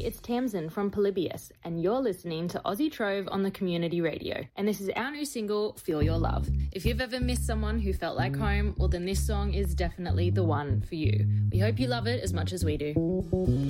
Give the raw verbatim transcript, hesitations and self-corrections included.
it's Tamsin from Polybius, and you're listening to Aussie Trove on the Community Radio. And this is our new single, Feel Your Love. If you've ever missed someone who felt like home, well then this song is definitely the one for you. We hope you love it as much as we do.